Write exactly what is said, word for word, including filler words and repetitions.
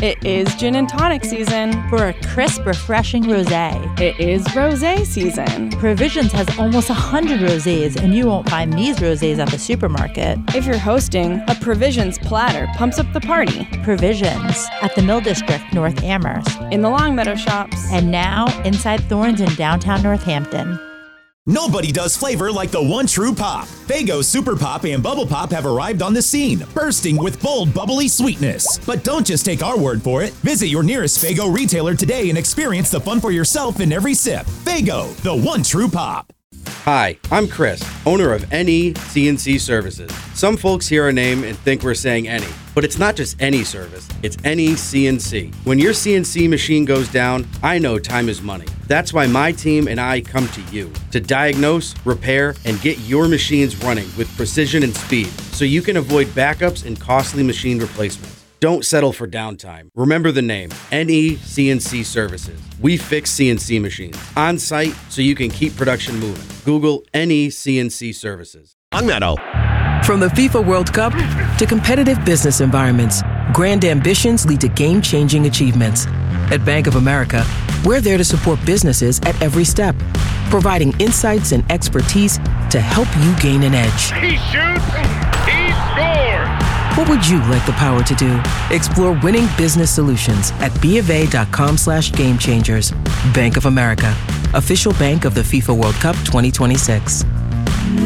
It is gin and tonic season. For a crisp, refreshing rosé. It is rosé season. Provisions has almost one hundred rosés, and you won't find these rosés at the supermarket. If you're hosting, a Provisions platter pumps up the party. Provisions at the Mill District, North Amherst. In the Longmeadow shops. And now, inside Thorns in downtown Northampton. Nobody does flavor like the one true pop. Faygo Super Pop and Bubble Pop have arrived on the scene, bursting with bold, bubbly sweetness. But don't just take our word for it. Visit your nearest Faygo retailer today and experience the fun for yourself in every sip. Faygo, the one true pop. Hi, I'm Chris, owner of Any C N C Services. Some folks hear our name and think we're saying any, but it's not just any service, it's Any C N C. When your C N C machine goes down, I know time is money. That's why my team and I come to you to diagnose, repair, and get your machines running with precision and speed so you can avoid backups and costly machine replacements. Don't settle for downtime. Remember the name, Any C N C Services. We fix C N C machines on site so you can keep production moving. Google Any C N C Services. Longmeadow. From the FIFA World Cup to competitive business environments, grand ambitions lead to game-changing achievements. At Bank of America, we're there to support businesses at every step, providing insights and expertise to help you gain an edge. He shoots, he scores! What would you like the power to do? Explore winning business solutions at bofa.com slash game changers. Bank of America, official bank of the FIFA World Cup twenty twenty-six.